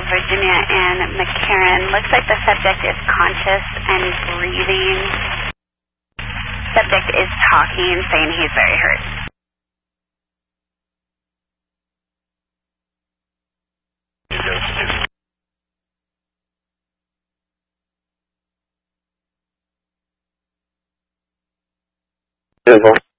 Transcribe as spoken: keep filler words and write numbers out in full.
Virginia and McCarran. Looks like the subject is conscious and breathing. Subject is talking, saying he's very hurt. Beautiful.